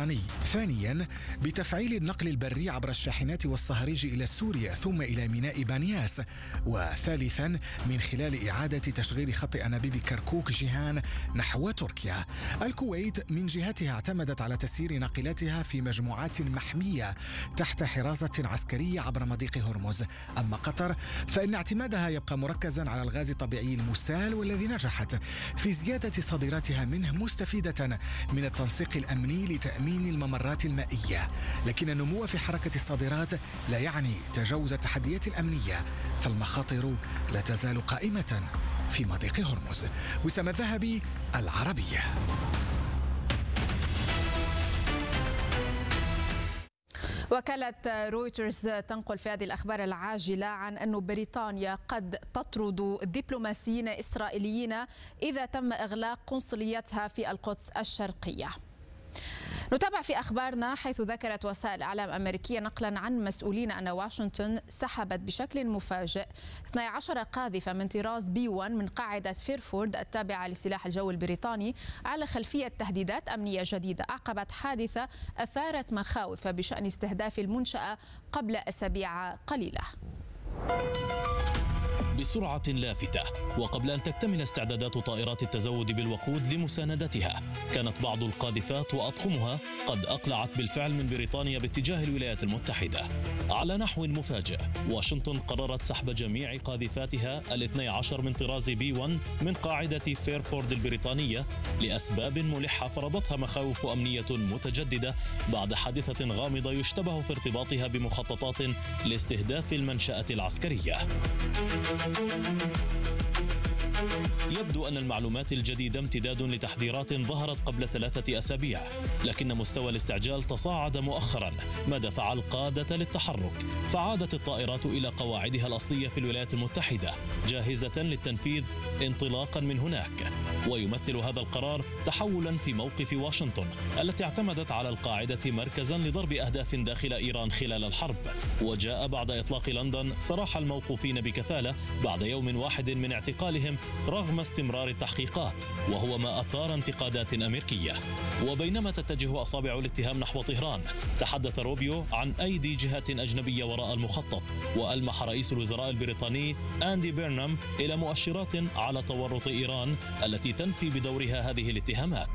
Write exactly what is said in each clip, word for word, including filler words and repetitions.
الإيراني. ثانيا بتفعيل النقل البري عبر الشاحنات والصهاريج إلى سوريا ثم إلى ميناء بانياس. وثالثا من خلال إعادة تشغيل خط أنابيب كركوك جيهان نحو تركيا. الكويت من جهتها اعتمدت على تسيير ناقلاتها في مجموعات محمية تحت حراسة عسكرية عبر مضيق هرمز. أما قطر فإن اعتمادها يبقى مركزا على الغاز الطبيعي المسال والذي نجحت في زيادة صادراتها منه مستفيدة من التنسيق الأمني لتأمين الممرات المائية. لكن النمو في حركة الصادرات لا يعني تجاوز التحديات الأمنية، فالمخاطر لا تزال قائمة في مضيق هرمز. وسام الذهبي، العربية. وكالة رويترز تنقل في هذه الأخبار العاجلة عن أن بريطانيا قد تطرد دبلوماسيين إسرائيليين إذا تم إغلاق قنصليتها في القدس الشرقية. نتابع في أخبارنا، حيث ذكرت وسائل إعلام أمريكية نقلا عن مسؤولين أن واشنطن سحبت بشكل مفاجئ اثنتي عشرة قاذفة من طراز بي واحد من قاعدة فيرفورد التابعة لسلاح الجو البريطاني على خلفية تهديدات أمنية جديدة أعقبت حادثة أثارت مخاوف بشأن استهداف المنشأة قبل أسابيع قليلة. بسرعة لافتة وقبل أن تكتمل استعدادات طائرات التزود بالوقود لمساندتها، كانت بعض القاذفات وأطقمها قد أقلعت بالفعل من بريطانيا باتجاه الولايات المتحدة. على نحو مفاجئ، واشنطن قررت سحب جميع قاذفاتها الاثني عشر من طراز بي واحد من قاعدة فيرفورد البريطانية لأسباب ملحة فرضتها مخاوف أمنية متجددة بعد حادثة غامضة يشتبه في ارتباطها بمخططات لاستهداف المنشأة العسكرية. يبدو أن المعلومات الجديدة امتداد لتحذيرات ظهرت قبل ثلاثة أسابيع، لكن مستوى الاستعجال تصاعد مؤخرا ما دفع القادة للتحرك، فعادت الطائرات إلى قواعدها الأصلية في الولايات المتحدة جاهزة للتنفيذ انطلاقا من هناك. ويمثل هذا القرار تحولا في موقف واشنطن التي اعتمدت على القاعدة مركزا لضرب أهداف داخل إيران خلال الحرب، وجاء بعد إطلاق لندن سراح الموقوفين بكفالة بعد يوم واحد من اعتقالهم رغم استمرار التحقيقات، وهو ما أثار انتقادات أمريكية. وبينما تتجه أصابع الاتهام نحو طهران، تحدث روبيو عن أيدي جهات أجنبية وراء المخطط، وألمح رئيس الوزراء البريطاني أندي بيرنام إلى مؤشرات على تورط إيران التي تنفي بدورها هذه الاتهامات.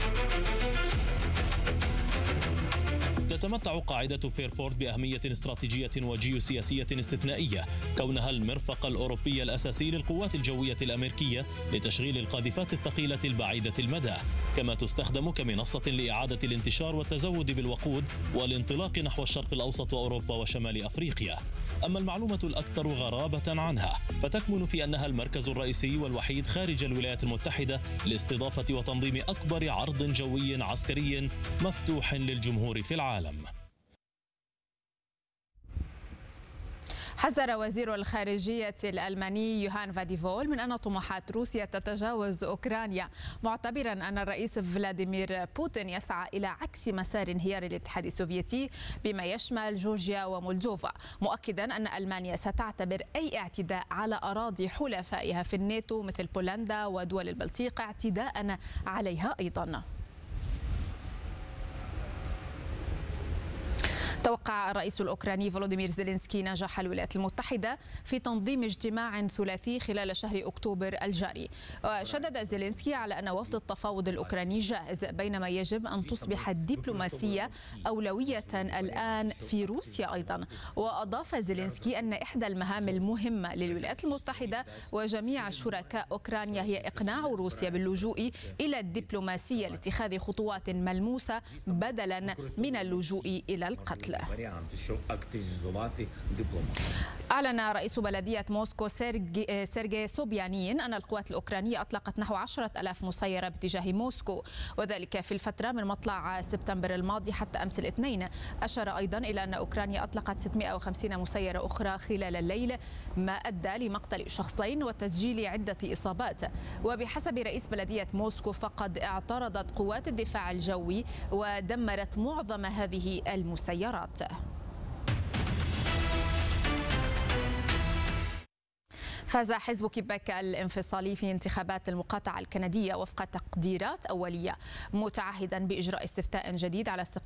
تتمتع قاعدة فيرفورد بأهمية استراتيجية وجيوسياسية استثنائية، كونها المرفق الأوروبي الأساسي للقوات الجوية الأمريكية لتشغيل القاذفات الثقيلة البعيدة المدى، كما تستخدم كمنصة لإعادة الانتشار والتزود بالوقود والانطلاق نحو الشرق الأوسط وأوروبا وشمال أفريقيا. أما المعلومة الأكثر غرابة عنها فتكمن في أنها المركز الرئيسي والوحيد خارج الولايات المتحدة لاستضافة وتنظيم أكبر عرض جوي عسكري مفتوح للجمهور في العالم. حذر وزير الخارجية الألماني يوهان فاديفول من أن طموحات روسيا تتجاوز أوكرانيا، معتبرا أن الرئيس فلاديمير بوتين يسعى إلى عكس مسار انهيار الاتحاد السوفيتي بما يشمل جورجيا ومولدوفا، مؤكدا أن ألمانيا ستعتبر أي اعتداء على أراضي حلفائها في الناتو مثل بولندا ودول البلطيق اعتداء عليها أيضا. توقع الرئيس الأوكراني فولوديمير زيلينسكي نجاح الولايات المتحدة في تنظيم اجتماع ثلاثي خلال شهر أكتوبر الجاري، وشدد زيلينسكي على أن وفد التفاوض الأوكراني جاهز، بينما يجب أن تصبح الدبلوماسية أولوية الآن في روسيا أيضا. وأضاف زيلينسكي أن إحدى المهام المهمة للولايات المتحدة وجميع شركاء أوكرانيا هي إقناع روسيا باللجوء إلى الدبلوماسية لاتخاذ خطوات ملموسة بدلا من اللجوء إلى القتل. أعلن رئيس بلدية موسكو سيرجي صوبيانين أن القوات الأوكرانية أطلقت نحو عشرة ألاف مسيرة باتجاه موسكو، وذلك في الفترة من مطلع سبتمبر الماضي حتى أمس الاثنين. أشار أيضا إلى أن أوكرانيا أطلقت ستمائة وخمسين مسيرة أخرى خلال الليل، ما أدى لمقتل شخصين وتسجيل عدة إصابات. وبحسب رئيس بلدية موسكو فقد اعترضت قوات الدفاع الجوي ودمرت معظم هذه المسيرات. فاز حزب كيبيك الانفصالي في انتخابات المقاطعة الكندية وفق تقديرات أولية، متعهدا بإجراء استفتاء جديد على استقرار